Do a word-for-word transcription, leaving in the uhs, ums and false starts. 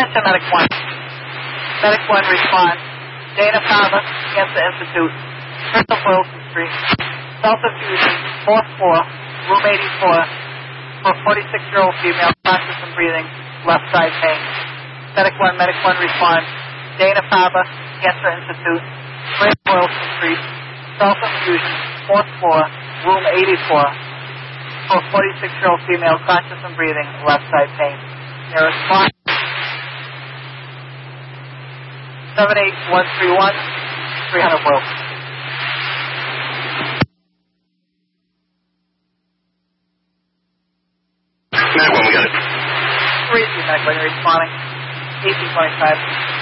Attention, Medic one. Medic one, respond. Dana Fava, Cancer Institute, Crystal Wilson Street, self-infusion, fourth floor, room eighty-four, for forty-six-year-old female, conscious and breathing, left side pain. Medic one, Medic one, respond. Dana Fava, Cancer Institute, Crystal Wilson Street, self-infusion, fourth floor, room eighty-four, for forty-six-year-old female, conscious and breathing, left side pain. Your response. seven eight one three one, three hundred Wilson. Medic one, we got it. three, Medic one, you're responding. eighteen twenty-five.